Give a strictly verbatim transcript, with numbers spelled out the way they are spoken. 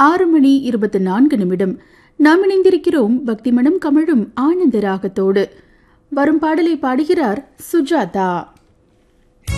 ஆறு மணி இருபத்தி நான்கு நிமிடம். நாம் இணைந்திருக்கிறோம் பக்திமணம் கமழும் ஆனந்த ராகத்தோடு. வரும் பாடலை பாடுகிறார் சுஜாதா.